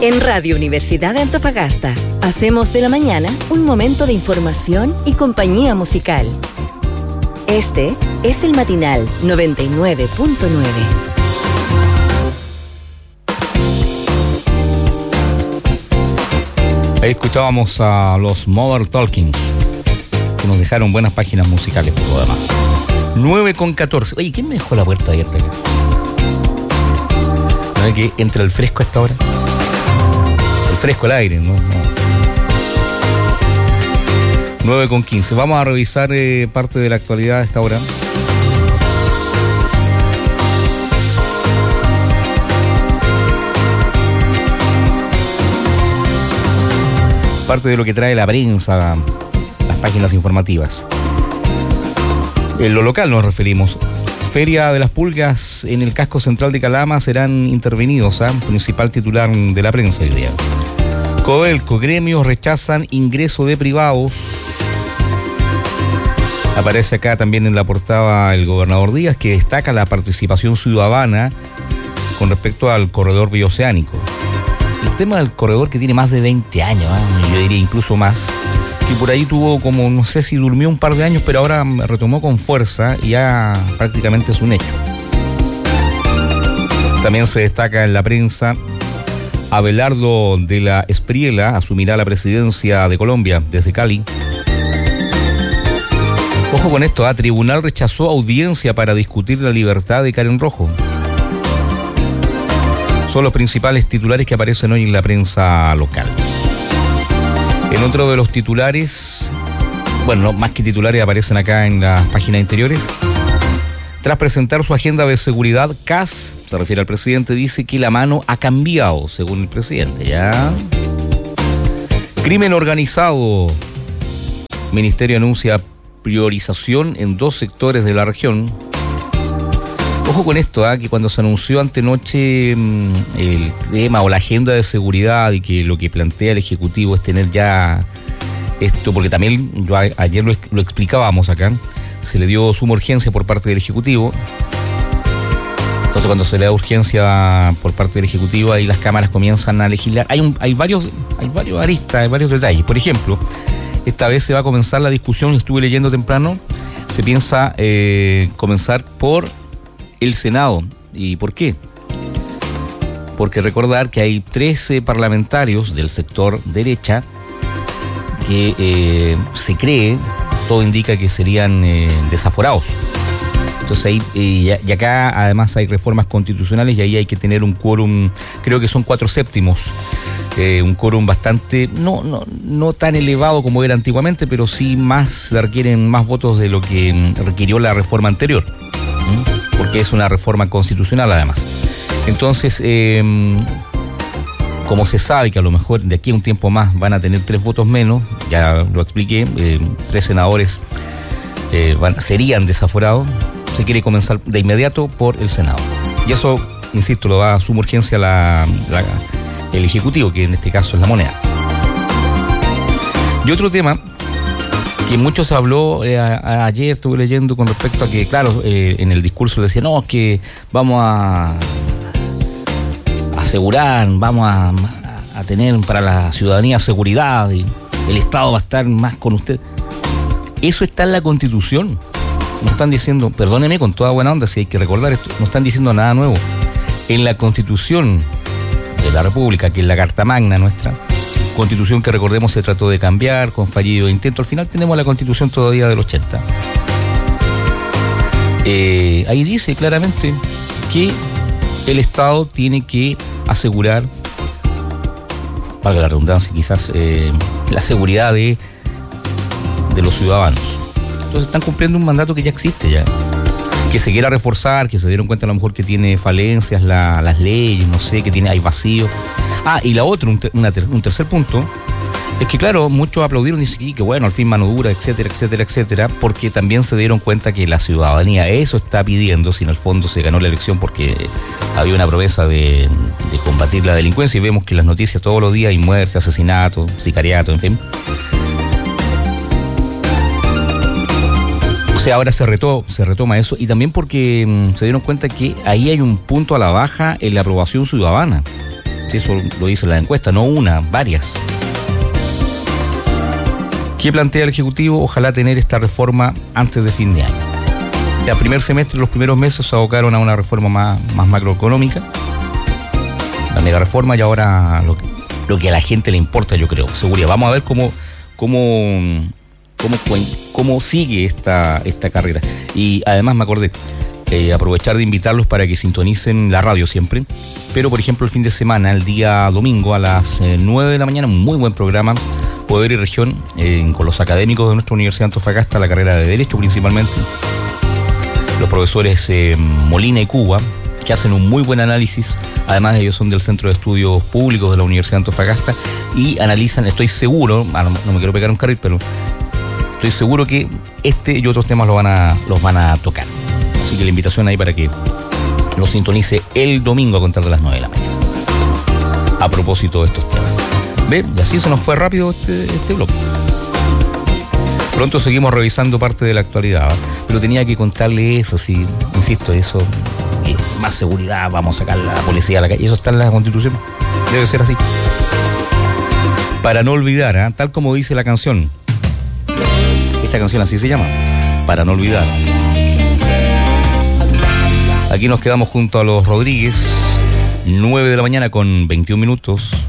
En Radio Universidad de Antofagasta, hacemos de la mañana un momento de información y compañía musical. Este es el Matinal 99.9. Ahí escuchábamos a los Modern Talking, que nos dejaron buenas páginas musicales por lo demás. 9:14. Oye, ¿quién me dejó la puerta abierta acá? ¿No ve que entra el fresco a esta hora? El fresco, el aire, ¿no? 9:15. Vamos a revisar parte de la actualidad a esta hora. Parte de lo que trae la prensa, las páginas informativas. En lo local nos referimos. Feria de las Pulgas en el casco central de Calama serán intervenidos, principal titular de la prensa hoy día. Codelco, gremios rechazan ingreso de privados. Aparece acá también en la portada el gobernador Díaz, que destaca la participación ciudadana con respecto al corredor bioceánico. El tema del corredor que tiene más de 20 años, yo diría incluso más, que por ahí tuvo como, no sé si durmió un par de años, pero ahora retomó con fuerza y ya prácticamente es un hecho. También se destaca en la prensa, Abelardo de la Espriella asumirá la presidencia de Colombia desde Cali. Ojo con esto, tribunal rechazó audiencia para discutir la libertad de Karen Rojo. Son los principales titulares que aparecen hoy en la prensa local. En otro de los titulares, bueno, no, más que titulares aparecen acá en las páginas interiores. Tras presentar su agenda de seguridad, Kast, se refiere al presidente, dice que la mano ha cambiado, según el presidente, ¿ya? Crimen organizado. Ministerio anuncia priorización en 2 sectores de la región. Ojo con esto, que cuando se anunció antenoche el tema o la agenda de seguridad y que lo que plantea el Ejecutivo es tener ya esto, porque también yo ayer lo explicábamos acá, se le dio suma urgencia por parte del Ejecutivo. Entonces cuando se le da urgencia por parte del Ejecutivo, ahí las cámaras comienzan a legislar. Hay varios aristas, hay varios detalles. Por ejemplo, esta vez se va a comenzar la discusión, estuve leyendo temprano, se piensa comenzar por el Senado. ¿Y por qué? Porque recordar que hay 13 parlamentarios del sector derecha que se cree, todo indica que serían desaforados. Entonces ahí, y acá además hay reformas constitucionales y ahí hay que tener un quórum, creo que son 4/7, un quórum bastante, no tan elevado como era antiguamente, pero sí se requieren más votos de lo que requirió la reforma anterior, porque es una reforma constitucional además. Entonces, como se sabe que a lo mejor de aquí a un tiempo más van a tener 3 votos menos, ya lo expliqué, 3 senadores serían desaforados, se quiere comenzar de inmediato por el Senado. Y eso, insisto, lo da a suma urgencia el Ejecutivo, que en este caso es la moneda. Y otro tema que mucho se habló ayer, estuve leyendo con respecto a que, claro, en el discurso decía, no, es que vamos a asegurar, vamos a tener para la ciudadanía seguridad y el Estado va a estar más con usted. Eso está en la Constitución. No están diciendo, perdóneme con toda buena onda si hay que recordar esto, no están diciendo nada nuevo. En la Constitución de la República, que es la Carta Magna nuestra, Constitución que recordemos se trató de cambiar con fallido intento, al final tenemos la Constitución todavía del 80. Ahí dice claramente que el Estado tiene que asegurar, valga la redundancia quizás, la seguridad de los ciudadanos. Entonces están cumpliendo un mandato que ya existe ya, que se quiera reforzar, que se dieron cuenta a lo mejor que tiene falencias las leyes, no sé, que hay vacío. Y la otra, un tercer punto, es que claro, muchos aplaudieron y dicen que bueno, al fin mano dura, etcétera, etcétera, etcétera, porque también se dieron cuenta que la ciudadanía eso está pidiendo, si en el fondo se ganó la elección porque había una promesa de combatir la delincuencia y vemos que en las noticias todos los días hay muertes, asesinatos, sicariato, en fin. O sea, ahora se retoma eso y también porque se dieron cuenta que ahí hay un punto a la baja en la aprobación ciudadana. Eso lo dice la encuesta, no una, varias. ¿Qué plantea el Ejecutivo? Ojalá tener esta reforma antes de fin de año. El primer semestre, los primeros meses se abocaron a una reforma más macroeconómica, la mega reforma, y ahora lo que a la gente le importa, yo creo, seguridad. Vamos a ver cómo sigue esta carrera. Y además me acordé, aprovechar de invitarlos para que sintonicen la radio siempre, pero por ejemplo el fin de semana, el día domingo a las 9 de la mañana, un muy buen programa, Poder y Región, con los académicos de nuestra Universidad de Antofagasta, la carrera de Derecho principalmente, los profesores Molina y Cuba, que hacen un muy buen análisis. Además ellos son del Centro de Estudios Públicos de la Universidad de Antofagasta y analizan, estoy seguro, no me quiero pegar un carril, pero estoy seguro que este y otros temas los van a tocar. Así que la invitación ahí para que los sintonice el domingo a contar de las 9 de la mañana. A propósito de estos temas. ¿Ve? Y así se nos fue rápido este bloque. Pronto seguimos revisando parte de la actualidad, pero tenía que contarle eso, sí, insisto, eso, más seguridad, vamos a sacar la policía a la calle, eso está en la Constitución, debe ser así. Para no olvidar, tal como dice la canción, esta canción así se llama, Para no olvidar. Aquí nos quedamos junto a los Rodríguez, 9 de la mañana con 21 minutos.